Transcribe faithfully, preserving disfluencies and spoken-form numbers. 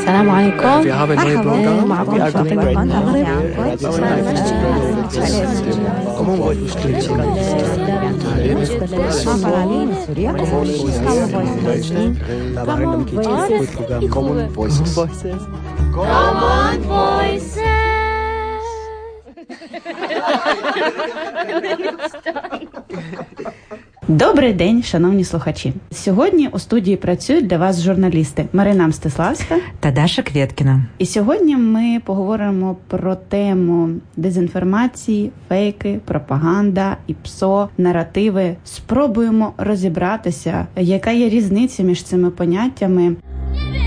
السلام عليكم. Wir haben neue Programme. معكم فاطمة المغرب. Common Voices. Common Voices. Добрий день, шановні слухачі. Сьогодні у студії працюють для вас журналісти Марина Мстиславська та Даша Квєткіна. І сьогодні ми поговоримо про тему дезінформації, фейки, пропаганда, ІПСО, наративи. Спробуємо розібратися, яка є різниця між цими поняттями.